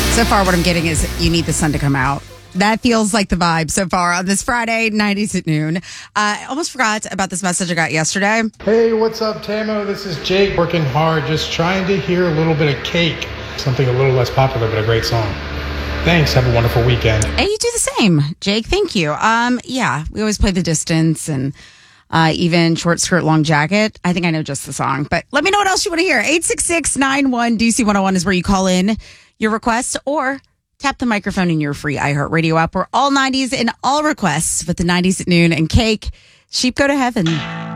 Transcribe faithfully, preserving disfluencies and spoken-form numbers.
So far, what I'm getting is you need the sun to come out. That feels like the vibe so far on this Friday, nineties at noon. Uh, I almost forgot about this message I got yesterday. Hey, what's up, Tamo? This is Jake, working hard, just trying to hear a little bit of Cake. Something a little less popular, but a great song. Thanks. Have a wonderful weekend. Hey, you do the same, Jake. Thank you. Um, yeah, we always play The Distance and uh, even Short Skirt, Long Jacket. I think I know just the song, but let me know what else you want to hear. eight six six, nine one, D C one oh one is where you call in your requests or tap the microphone in your free iHeartRadio app. We're all nineties and all requests with the nineties at noon and Cake. Sheep Go to Heaven.